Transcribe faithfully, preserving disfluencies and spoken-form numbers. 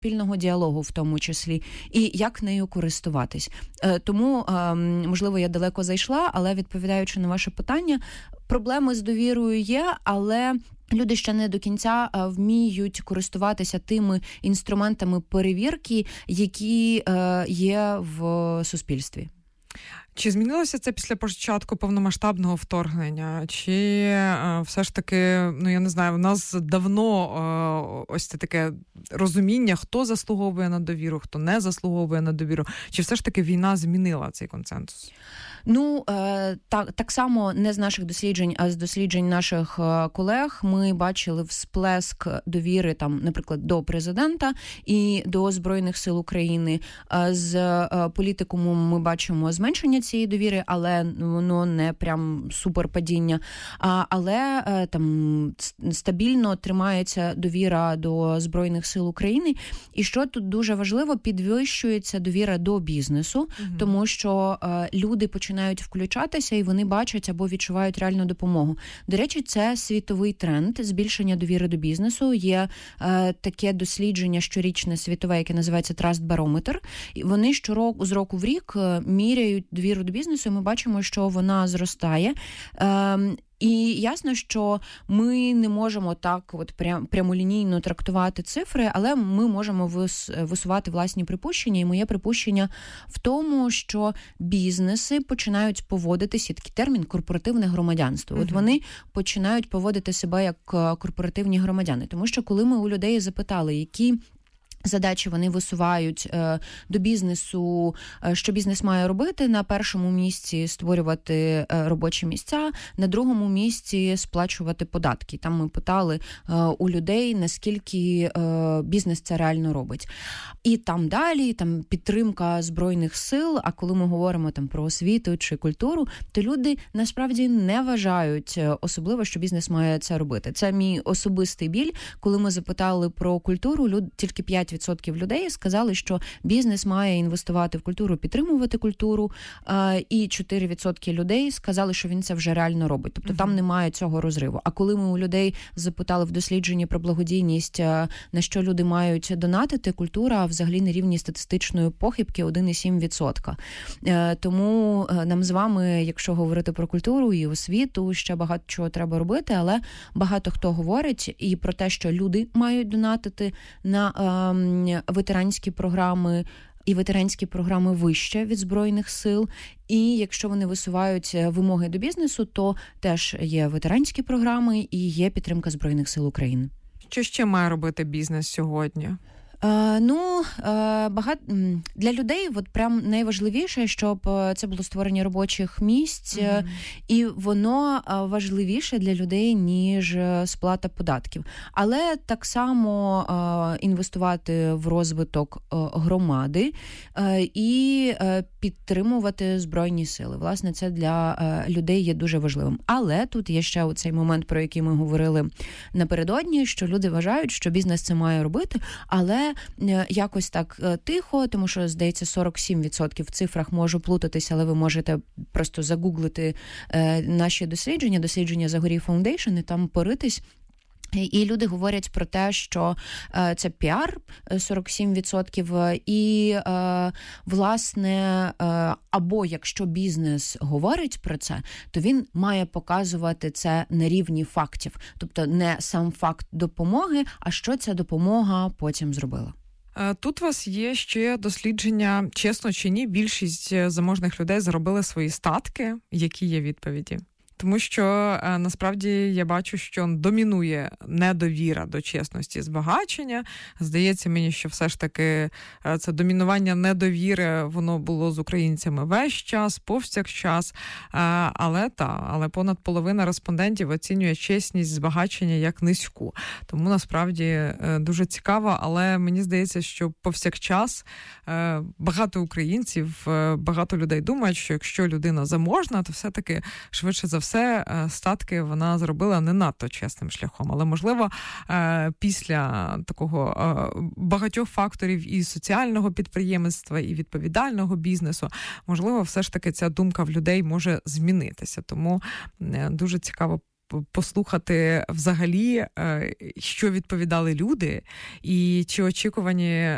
спільного діалогу в тому числі, і як нею користуватись. Тому, можливо, я далеко зайшла, але відповідаючи на ваше питання, проблеми з довірою є, але люди ще не до кінця вміють користуватися тими інструментами перевірки, які є в суспільстві. Чи змінилося це після початку повномасштабного вторгнення? Чи е, все ж таки, ну я не знаю, у нас давно е, ось це таке розуміння, хто заслуговує на довіру, хто не заслуговує на довіру? Чи все ж таки війна змінила цей консенсус? Ну, е, так, так само не з наших досліджень, а з досліджень наших колег ми бачили всплеск довіри, там, наприклад, до президента і до Збройних сил України. З політикумом ми бачимо зменшення цієї довіри, але воно не прям суперпадіння. А, але там стабільно тримається довіра до Збройних сил України. І що тут дуже важливо, підвищується довіра до бізнесу, угу. тому що е, люди починають включатися і вони бачать або відчувають реальну допомогу. До речі, це світовий тренд збільшення довіри до бізнесу. Є е, таке дослідження щорічне світове, яке називається Trust Barometer. І вони щороку, з року в рік міряють довіру до бізнесу, і ми бачимо, що вона зростає. Е, І ясно, що ми не можемо так от прям, прямолінійно трактувати цифри, але ми можемо вис, висувати власні припущення. І моє припущення в тому, що бізнеси починають поводитися, є такий термін корпоративне громадянство. От вони починають поводити себе як корпоративні громадяни. Тому що коли ми у людей запитали, які задачі вони висувають е, до бізнесу, е, що бізнес має робити. На першому місці створювати е, робочі місця, на другому місці сплачувати податки. Там ми питали е, у людей, наскільки е, бізнес це реально робить. І там далі, там підтримка Збройних сил, а коли ми говоримо там про освіту чи культуру, то люди насправді не вважають особливо, що бізнес має це робити. Це мій особистий біль. Коли ми запитали про культуру, люд, тільки п'ять відсотків людей сказали, що бізнес має інвестувати в культуру, підтримувати культуру, і чотири відсотки людей сказали, що він це вже реально робить. Тобто uh-huh. там немає цього розриву. А коли ми у людей запитали в дослідженні про благодійність, на що люди мають донатити, культура взагалі на рівні статистичної похибки один цілих сім десятих відсотка. Тому нам з вами, якщо говорити про культуру і освіту, ще багато чого треба робити, але багато хто говорить і про те, що люди мають донатити на ветеранські програми, і ветеранські програми вище від Збройних сил. І якщо вони висувають вимоги до бізнесу, то теж є ветеранські програми і є підтримка Збройних сил України. Що ще має робити бізнес сьогодні? Е, ну, е, багато для людей от прям найважливіше, щоб це було створення робочих місць, mm-hmm. і воно важливіше для людей, ніж сплата податків. Але так само е, інвестувати в розвиток е, громади е, і е, підтримувати Збройні сили. Власне, це для е, людей є дуже важливим. Але тут є ще оцей момент, про який ми говорили напередодні, що люди вважають, що бізнес це має робити, але якось так тихо, тому що, здається, сорок сім відсотків в цифрах можу плутатися, але ви можете просто загуглити е, наші дослідження, дослідження Загорій Foundation, і там поритись. І люди говорять про те, що е, це піар сорок сім відсотків, і, е, власне, е, або якщо бізнес говорить про це, то він має показувати це на рівні фактів. Тобто не сам факт допомоги, а що ця допомога потім зробила. Тут у вас є ще дослідження, чесно чи ні, більшість заможних людей заробили свої статки. Які є відповіді? Тому що, насправді, я бачу, що домінує недовіра до чесності збагачення. Здається мені, що все ж таки це домінування недовіри, воно було з українцями весь час, повсякчас. Але та, але понад половина респондентів оцінює чесність збагачення як низьку. Тому, насправді, дуже цікаво, але мені здається, що повсякчас багато українців, багато людей думають, що якщо людина заможна, то все-таки швидше за все все статки вона зробила не надто чесним шляхом. Але, можливо, після такого багатьох факторів і соціального підприємництва, і відповідального бізнесу, можливо, все ж таки ця думка в людей може змінитися. Тому дуже цікаво послухати взагалі, що відповідали люди, і чи очікувані